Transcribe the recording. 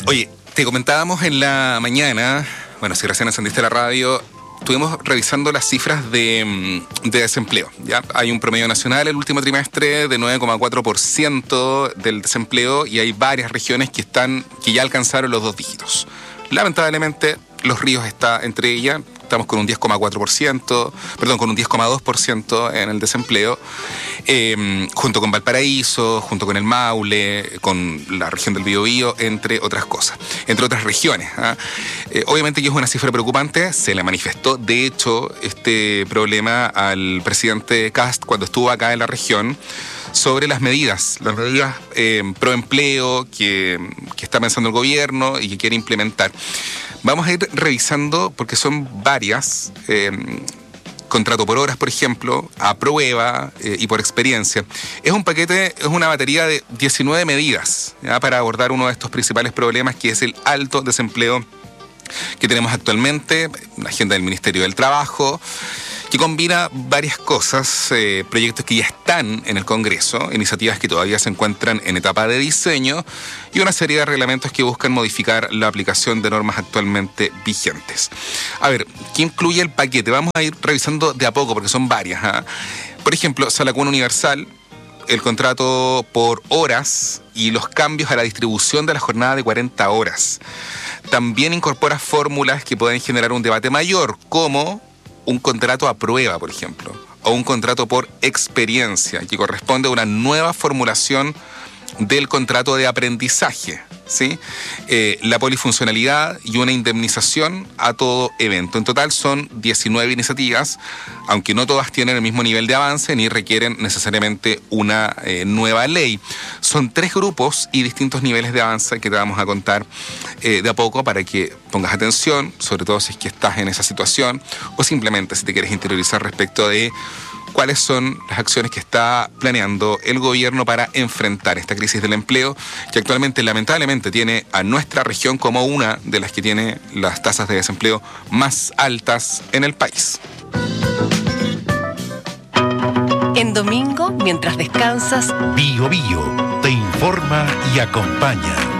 Oye, te comentábamos en la mañana, bueno, si recién encendiste la radio, estuvimos revisando las cifras de desempleo. ¿Ya? Hay un promedio nacional el último trimestre de 9,4% del desempleo y hay varias regiones que ya alcanzaron los 2 dígitos. Lamentablemente, Los Ríos está entre ellas. Estamos con un 10,4%, con un 10,2% en el desempleo, junto con Valparaíso, junto con el Maule, con la región del Biobío, entre otras cosas, entre otras regiones. Obviamente que es una cifra preocupante, se le manifestó, de hecho, este problema al presidente Kast cuando estuvo acá en la región, sobre las medidas pro empleo que está pensando el gobierno y que quiere implementar. Vamos a ir revisando porque son varias, contrato por horas, por ejemplo, a prueba y por experiencia. Es un paquete, es una batería de 19 medidas, ¿ya? Para abordar uno de estos principales problemas, que es el alto desempleo que tenemos actualmente, la agenda del Ministerio del Trabajo, que combina varias cosas, proyectos que ya están en el Congreso, iniciativas que todavía se encuentran en etapa de diseño y una serie de reglamentos que buscan modificar la aplicación de normas actualmente vigentes. A ver, ¿qué incluye el paquete? Vamos a ir revisando de a poco porque son varias. Por ejemplo, Sala Común Universal, el contrato por horas y los cambios a la distribución de la jornada de 40 horas. También incorpora fórmulas que pueden generar un debate mayor, como un contrato a prueba, por ejemplo, o un contrato por experiencia, que corresponde a una nueva formulación del contrato de aprendizaje, ¿sí? La polifuncionalidad y una indemnización a todo evento. En total son 19 iniciativas, aunque no todas tienen el mismo nivel de avance ni requieren necesariamente una nueva ley. Son 3 grupos y distintos niveles de avance que te vamos a contar de a poco para que pongas atención, sobre todo si es que estás en esa situación o simplemente si te quieres interiorizar respecto de cuáles son las acciones que está planeando el gobierno para enfrentar esta crisis del empleo, que actualmente lamentablemente tiene a nuestra región como una de las que tiene las tasas de desempleo más altas en el país. En domingo, mientras descansas, Bio Bio te informa y acompaña.